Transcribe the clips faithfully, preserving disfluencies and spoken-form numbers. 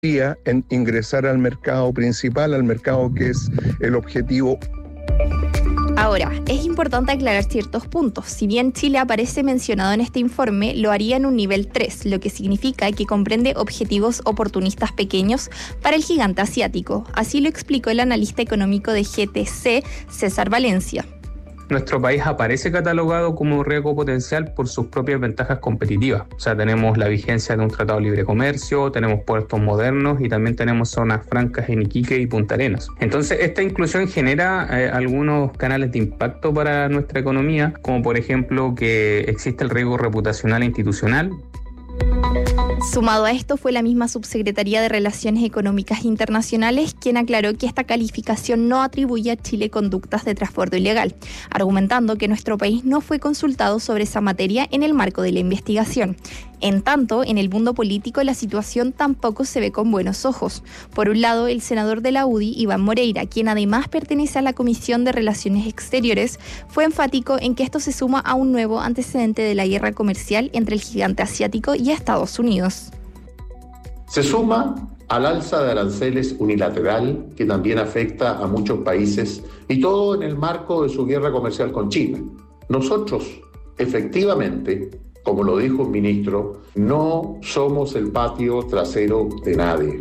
en ingresar al mercado principal, al mercado que es el objetivo. Ahora, es importante aclarar ciertos puntos. Si bien Chile aparece mencionado en este informe, lo haría en un nivel tres, lo que significa que comprende objetivos oportunistas pequeños para el gigante asiático. Así lo explicó el analista económico de G T C, César Valencia. Nuestro país aparece catalogado como riesgo potencial por sus propias ventajas competitivas. O sea, tenemos la vigencia de un tratado de libre comercio, tenemos puertos modernos y también tenemos zonas francas en Iquique y Punta Arenas. Entonces, esta inclusión genera eh, algunos canales de impacto para nuestra economía, como por ejemplo que existe el riesgo reputacional e institucional. Sumado a esto fue la misma Subsecretaría de Relaciones Económicas Internacionales quien aclaró que esta calificación no atribuye a Chile conductas de trasbordo ilegal, argumentando que nuestro país no fue consultado sobre esa materia en el marco de la investigación. En tanto, en el mundo político la situación tampoco se ve con buenos ojos. Por un lado, el senador de la U D I, Iván Moreira, quien además pertenece a la Comisión de Relaciones Exteriores, fue enfático en que esto se suma a un nuevo antecedente de la guerra comercial entre el gigante asiático y Estados Unidos. Se suma al alza de aranceles unilateral que también afecta a muchos países y todo en el marco de su guerra comercial con China. Nosotros, efectivamente, como lo dijo un ministro, no somos el patio trasero de nadie.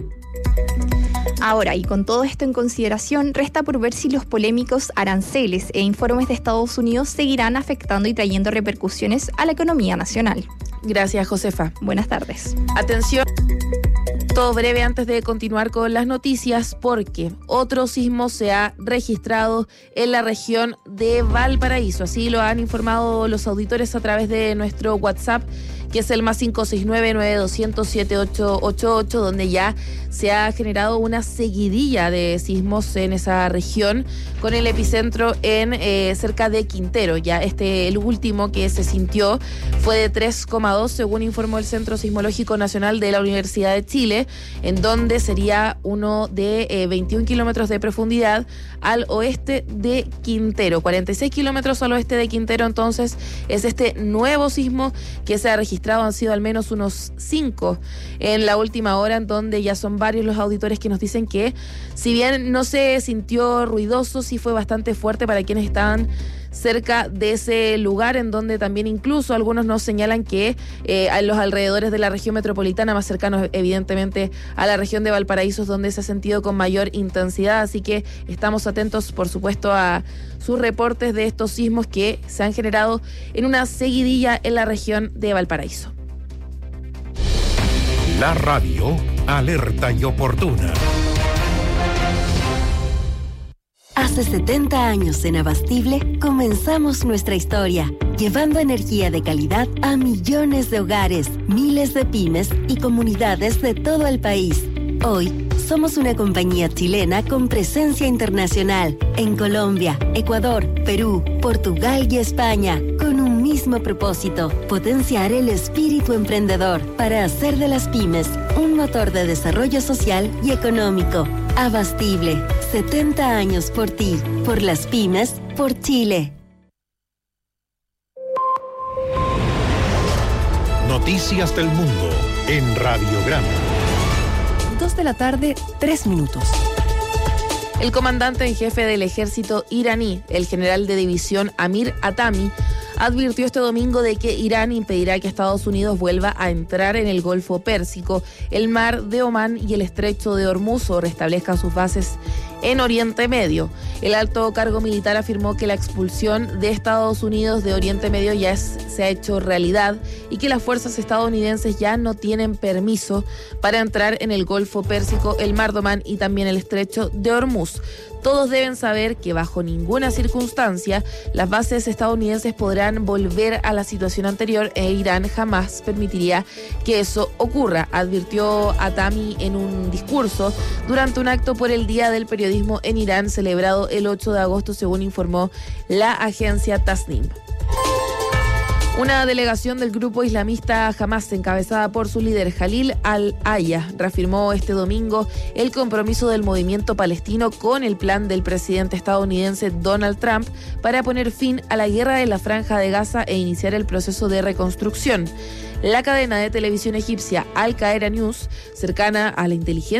Ahora, y con todo esto en consideración, resta por ver si los polémicos aranceles e informes de Estados Unidos seguirán afectando y trayendo repercusiones a la economía nacional. Gracias, Josefa. Buenas tardes. Atención. Todo breve antes de continuar con las noticias, porque otro sismo se ha registrado en la región de Valparaíso. Así lo han informado los auditores a través de nuestro WhatsApp, que es el más cinco seis nueve, nueve dos cero cero, siete ocho ocho ocho, donde ya se ha generado una seguidilla de sismos en esa región, con el epicentro en eh, cerca de Quintero. Ya este, el último que se sintió fue de tres coma dos, según informó el Centro Sismológico Nacional de la Universidad de Chile, en donde sería uno de eh, veintiún kilómetros de profundidad al oeste de Quintero. cuarenta y seis kilómetros al oeste de Quintero, entonces, es este nuevo sismo que se ha registrado. Han sido al menos unos cinco en la última hora, en donde ya son varios los auditores que nos dicen que, si bien no se sintió ruidoso, sí fue bastante fuerte para quienes estaban cerca de ese lugar, en donde también incluso algunos nos señalan que eh, a los alrededores de la región metropolitana, más cercanos evidentemente a la región de Valparaíso, es donde se ha sentido con mayor intensidad. Así que estamos atentos, por supuesto, a sus reportes de estos sismos que se han generado en una seguidilla en la región de Valparaíso. La radio alerta y oportuna. Hace setenta años en Abastible comenzamos nuestra historia, llevando energía de calidad a millones de hogares, miles de pymes y comunidades de todo el país. Hoy somos una compañía chilena con presencia internacional en Colombia, Ecuador, Perú, Portugal y España, con un mismo propósito: potenciar el espíritu emprendedor para hacer de las pymes un motor de desarrollo social y económico. Abastible, setenta años por ti, por las pymes, por Chile. Noticias del mundo en Radiograma. Dos de la tarde, tres minutos. El comandante en jefe del ejército iraní, el general de división Amir Hatami, advirtió este domingo de que Irán impedirá que Estados Unidos vuelva a entrar en el Golfo Pérsico, el Mar de Omán y el Estrecho de Hormuz, o restablezca sus bases en Oriente Medio. El alto cargo militar afirmó que la expulsión de Estados Unidos de Oriente Medio ya es, se ha hecho realidad y que las fuerzas estadounidenses ya no tienen permiso para entrar en el Golfo Pérsico, el Mar de Omán y también el Estrecho de Hormuz. Todos deben saber que bajo ninguna circunstancia las bases estadounidenses podrán volver a la situación anterior e Irán jamás permitiría que eso ocurra, advirtió Hatami en un discurso durante un acto por el Día del Periodismo en Irán celebrado el ocho de agosto, según informó la agencia Tasnim. Una delegación del grupo islamista Hamas, encabezada por su líder Jalil al-Aya, reafirmó este domingo el compromiso del movimiento palestino con el plan del presidente estadounidense Donald Trump para poner fin a la guerra de la Franja de Gaza e iniciar el proceso de reconstrucción. La cadena de televisión egipcia Al Qaeda News, cercana a la inteligencia